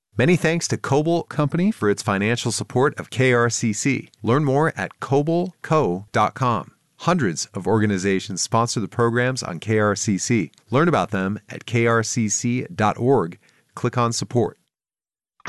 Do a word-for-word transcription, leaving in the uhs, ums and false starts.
Many thanks to Coble Company for its financial support of K R C C. Learn more at coble co dot com. Hundreds of organizations sponsor the programs on K R C C. Learn about them at k r c c dot org. Click on support.